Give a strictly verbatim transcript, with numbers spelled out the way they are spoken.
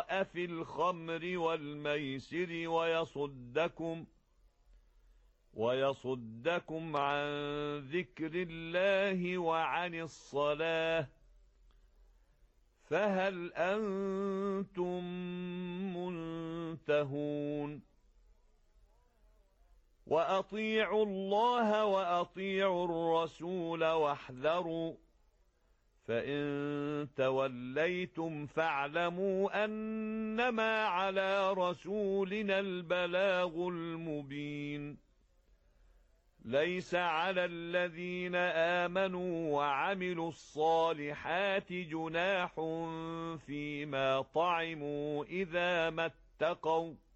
الشقاء في الخمر والميسر ويصدكم ويصدكم عن ذكر الله وعن الصلاة فهل أنتم منتهون وأطيعوا الله وأطيعوا الرسول واحذروا فإن توليتم فاعلموا أنما على رسولنا البلاغ المبين ليس على الذين آمنوا وعملوا الصالحات جناح فيما طعموا إذا ما اتقوا